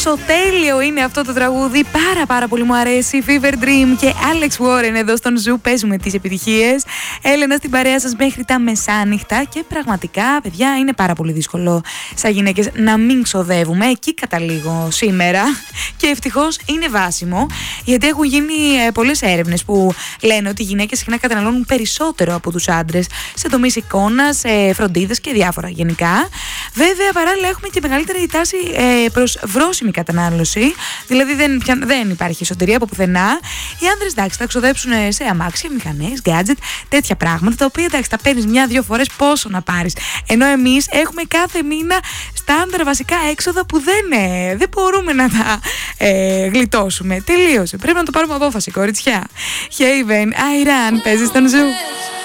Πόσο τέλειο είναι αυτό το τραγούδι. Πάρα πολύ μου αρέσει. Fever Dream και Alex Warren εδώ στον Ζου. Παίζουμε τις επιτυχίες. Έλενα στην παρέα σας μέχρι τα μεσάνυχτα. Και πραγματικά, παιδιά, είναι πάρα πολύ δύσκολο σαν γυναίκες να μην ξοδεύουμε. Εκεί καταλήγω σήμερα. Και ευτυχώς είναι βάσιμο. Γιατί έχουν γίνει πολλές έρευνες που λένε ότι οι γυναίκες συχνά καταναλώνουν περισσότερο από τους άντρες σε τομείς εικόνας, φροντίδας και διάφορα γενικά. Βέβαια, παράλληλα έχουμε και μεγαλύτερη τάση προς βρώσιμη κατανάλωση. Δηλαδή δεν υπάρχει εσωτερία από πουθενά. Οι άντρες, εντάξει, θα ξοδέψουν σε αμάξια, μηχανές, gadget, τέτοια πράγματα, τα οποία, εντάξει, τα παίρνεις μια-δυο φορές, πόσο να πάρεις. Ενώ εμείς έχουμε κάθε μήνα στάνταρ βασικά έξοδα που δεν μπορούμε να τα γλιτώσουμε. Τελείωσε. Πρέπει να το πάρουμε απόφαση, κοριτσιά. Haven, I Run, παίζει στον Ζου.